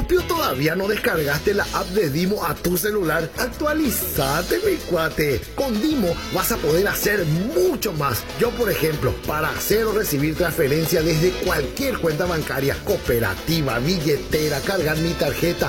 Obvio todavía no descargaste la app de Dimo a tu celular. Actualizate, mi cuate. Con Dimo vas a poder hacer mucho más. Yo, por ejemplo, para hacer o recibir transferencias desde cualquier cuenta bancaria, cooperativa, billetera, cargar mi tarjeta